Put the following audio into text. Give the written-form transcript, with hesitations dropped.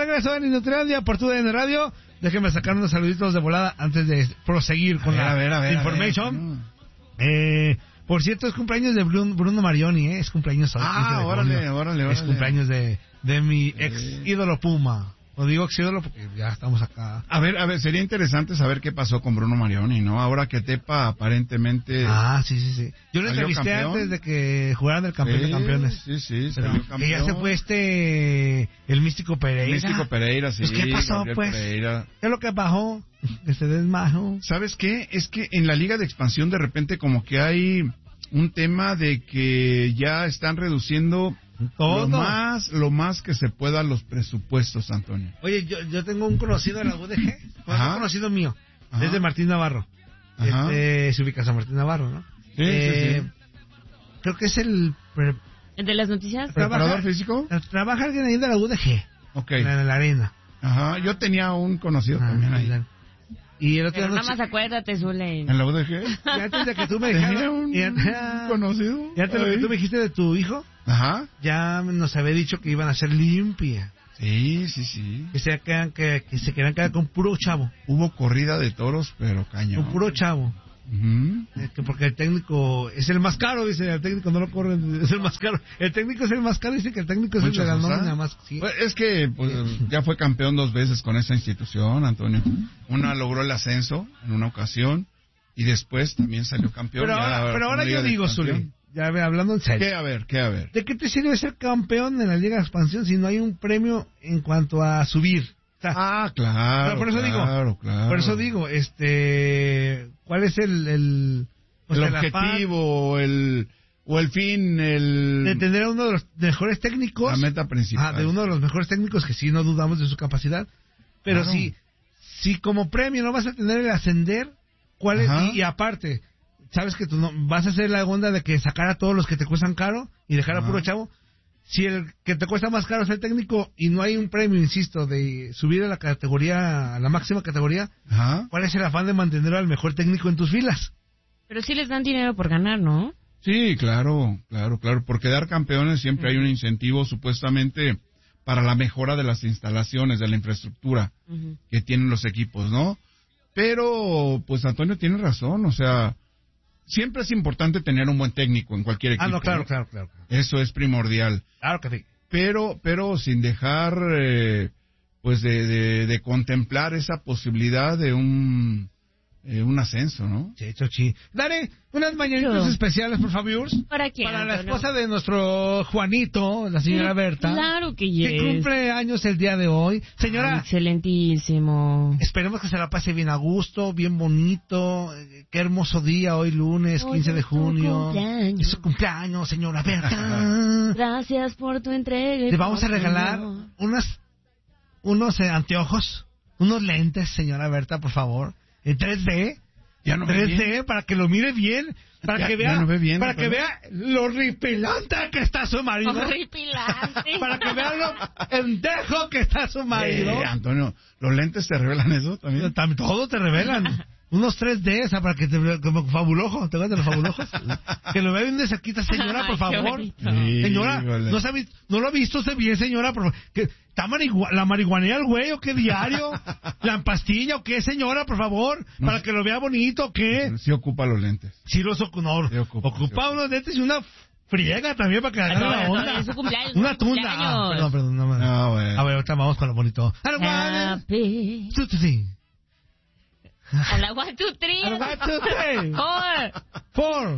regreso en Industrilandia por TUDN Radio. Déjenme sacar unos saluditos de volada antes de proseguir con la information. Por cierto, es cumpleaños de Bruno Marioni, es cumpleaños hoy. Órale. Es cumpleaños de mi ex ídolo Puma. Lo digo ex ídolo porque ya estamos acá. A ver, sería interesante saber qué pasó con Bruno Marioni, ¿no? Ahora que Tepa aparentemente... Sí. Yo lo entrevisté antes de que jugaran el campeón de campeones. Sí, salió campeón. Que ya se fue el Místico Pereira. Sí. Pues, ¿qué pasó, Gabriel pues? Pereira. ¿Qué es lo que bajó? Que se desmajó. ¿Sabes qué? Es que en la Liga de Expansión de repente como que hay un tema de que ya están reduciendo... Todo. Lo más que se pueda los presupuestos, Antonio. Oye, yo tengo un conocido de la UDG, un conocido mío, es de Martín Navarro. Se ubica a Martín Navarro, ¿no? Sí. Creo que es el de las noticias. ¿Preparador físico? Trabaja alguien ahí de la UDG. Ok. En la arena. Yo tenía un conocido también ahí. Y el otro Pero nada más acuérdate, Zule. ¿En la UDG? Y antes de que tú me dijeras un conocido. Y antes de lo que tú me dijiste de tu hijo, ya nos había dicho que iban a ser limpia. Sí. Que se querían quedar con puro chavo. Hubo corrida de toros, pero cañón. Con puro chavo. Porque el técnico es el más caro, dice, el técnico no lo corren, es el más caro. El técnico es el más caro, dice que el técnico es el de la nómina más. Sí. Pues es que ya fue campeón 2 veces con esa institución, Antonio. Una logró el ascenso en una ocasión y después también salió campeón. Pero ahora yo digo, Zuli, ya hablando en serio. ¿Qué a ver? ¿De qué te sirve ser campeón en la Liga de Expansión si no hay un premio en cuanto a subir? Claro. Por eso claro. Por eso digo, ¿cuál es el objetivo, o el fin, de tener a uno de los mejores técnicos? La meta principal. De uno de los mejores técnicos que sí no dudamos de su capacidad. Pero si como premio no vas a tener el ascender, ¿cuál es? Y aparte, sabes que tú no vas a hacer la onda de que sacar a todos los que te cuestan caro y dejar a puro chavo. Si el que te cuesta más caro es el técnico y no hay un premio, insisto, de subir a la categoría, a la máxima categoría, ¿cuál es el afán de mantener al mejor técnico en tus filas? Pero sí les dan dinero por ganar, ¿no? Sí, claro. Por quedar campeones siempre hay un incentivo supuestamente para la mejora de las instalaciones, de la infraestructura que tienen los equipos, ¿no? Pero, pues Antonio tiene razón, o sea... Siempre es importante tener un buen técnico en cualquier equipo. Claro. Eso es primordial. Claro que sí. Pero sin dejar, pues, de contemplar esa posibilidad de un ascenso, ¿no? Sí. Dale unas mañanitas especiales, por favor. ¿Para quién? Para la esposa de nuestro Juanito, la señora Berta. Claro que yes. Que cumple años el día de hoy. Señora. Excelentísimo. Esperemos que se la pase bien a gusto, bien bonito. Qué hermoso día hoy, lunes, 15 de junio. Es su cumpleaños, señora Berta. Gracias por tu entrega. Le vamos a regalar unos anteojos, unos lentes, señora Berta, por favor. En 3D. Ya no 3D, ve bien. para que lo mire bien. Para que vea, no ve bien, para que vea lo horripilante que está su marido. Horripilante. Para que vea lo pendejo que está su marido. Antonio, ¿los lentes te revelan eso también? Todo te revelan. Unos 3D, o sea, para que te vea como fabulojo. ¿Te acuerdas de los fabulosos? Que lo vea bien de cerquita, señora, por favor. Señora, ¿no lo ha visto usted bien, señora? Por favor. ¿Está la marihuanera el güey o qué diario? ¿La pastilla o qué, señora, por favor? Para que lo vea bonito o qué. Sí ocupa los lentes. Sí los ocupa unos lentes y una friega también para que agarre la onda. Es su cumpleaños. Una tunda. Perdón. No, bueno. A ver, ahorita vamos con lo bonito. Happy. Sí. A la 1, 2, 3. 1, 2, 3. 4.